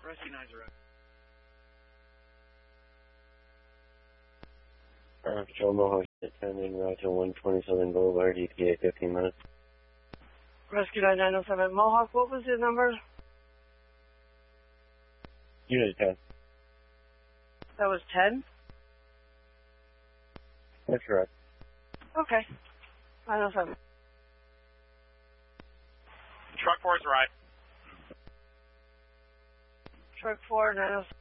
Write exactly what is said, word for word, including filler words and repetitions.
Rescue nine's around. Uh, Joe Mohawk attending Route to one twenty-seven Boulevard, E T A fifteen minutes. Rescue nine nine oh seven Mohawk, what was your number? Unit ten. That was ten? That's correct. Okay. nine oh seven. Truck four's right. Truck four, nine oh seven.